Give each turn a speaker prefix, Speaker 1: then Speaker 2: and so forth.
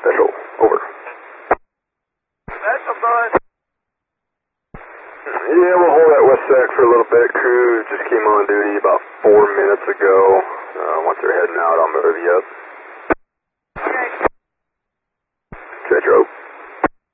Speaker 1: Special. Over.
Speaker 2: Special, bud.
Speaker 1: Yeah, we'll hold that west sec for a little bit. Crew just came on duty about 4 minutes ago. Once they're heading out, I'll move you up.